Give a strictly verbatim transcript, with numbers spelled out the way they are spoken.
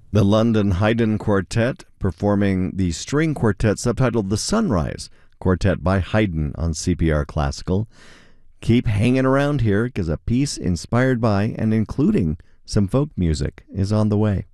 The London Haydn Quartet performing the string quartet subtitled The Sunrise Quartet by Haydn on C P R Classical. Keep hanging around here because a piece inspired by and including some folk music is on the way.